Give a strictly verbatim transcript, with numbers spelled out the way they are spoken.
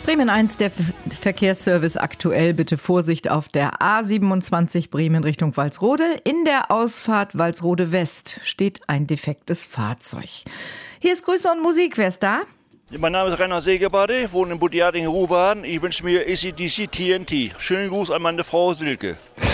Bremen eins, der Verkehrsservice aktuell. Bitte Vorsicht auf der A siebenundzwanzig Bremen Richtung Walsrode. In der Ausfahrt Walsrode West steht ein defektes Fahrzeug. Hier ist Grüße und Musik. Wer ist da? Mein Name ist Rainer Segebade, wohne in Budjading-Ruhwaden. Ich wünsche mir A C D C T N T. Schönen Gruß an meine Frau Silke.